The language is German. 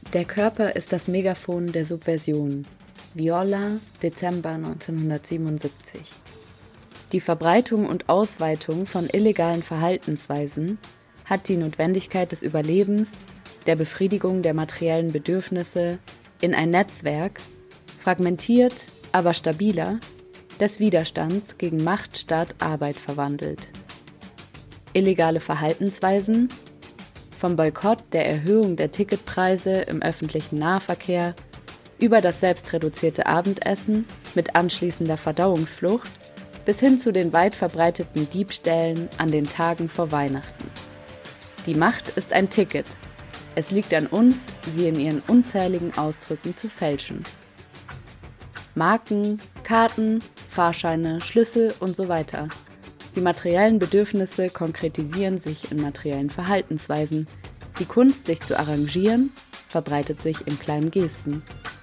Der Körper ist das Megafon der Subversion. Viola, Dezember 1977. Die Verbreitung und Ausweitung von illegalen Verhaltensweisen hat die Notwendigkeit des Überlebens, der Befriedigung der materiellen Bedürfnisse in ein Netzwerk, fragmentiert, aber stabiler, des Widerstands gegen Macht, Staat, Arbeit verwandelt. Illegale Verhaltensweisen, vom Boykott der Erhöhung der Ticketpreise im öffentlichen Nahverkehr über das selbstreduzierte Abendessen mit anschließender Verdauungsflucht bis hin zu den weit verbreiteten Diebstählen an den Tagen vor Weihnachten. Die Macht ist ein Ticket. Es liegt an uns, sie in ihren unzähligen Ausdrücken zu fälschen. Marken, Karten, Fahrscheine, Schlüssel und so weiter. Die materiellen Bedürfnisse konkretisieren sich in materiellen Verhaltensweisen. Die Kunst, sich zu arrangieren, verbreitet sich in kleinen Gesten.